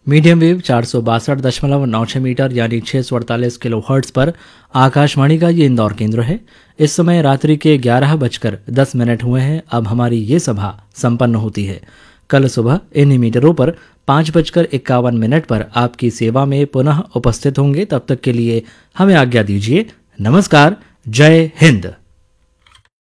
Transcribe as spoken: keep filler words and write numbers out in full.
Medium wave चार सौ बासठ दशमलव नौ छह मीटर यानी छः सौ अड़तालीस किलो हर्ट्स पर आकाशवाणी का ये इंदौर केंद्र है। इस समय रात्रि के ग्यारह बजकर दस मिनट हुए हैं। अब हमारी ये सभा संपन्न होती है। कल सुबह इन्हीं मीटरों पर पाँच बजकर इक्यावन मिनट पर आपकी सेवा में पुनः उपस्थित होंगे। तब तक के लिए हमें आज्ञा दीजिए। नमस्कार। जय हिंद।